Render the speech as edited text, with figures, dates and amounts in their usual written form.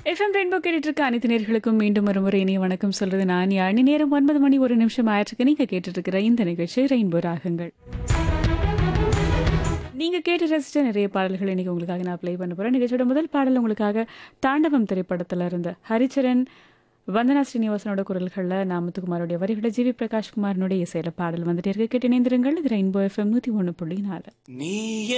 FM rainbow கேட்டுட்டு இருக்க அனைத்து நேர்களுக்கும் மீண்டும் ஒரு முறை இனிய வணக்கம் சொல்றது நான் யாழ். நேரம் 9 மணி 1 நிமிஷம் ஆயிருக்கு. நீங்க கேட்டுட்டு இருக்கிற இந்த நிகழ்ச்சி ரெயின்போ ராகங்கள். நீங்க கேட்டு ரசிச்ச நிறைய பாடல்கள் இன்னைக்கு உங்களுக்காக நான் ப்ளே பண்ண போறேன். நிகழ்ச்சியோட முதல் பாடல் உங்களுக்காக தாண்டவம் திரைப்படத்துல இருந்த ஹரிச்சரன், வந்தனா ஸ்ரீனிவாசனோட குரல்கள்ல நாமத்துக்குமாரோடைய வரிகளை ஜிவி பிரகாஷ்குமாரனுடைய இசையில பாடல் வந்துட்டே இருக்கு. கேட்டு இணைந்திருங்கள். இது ரெயின்போ எஃப்எம் 101.4. நீ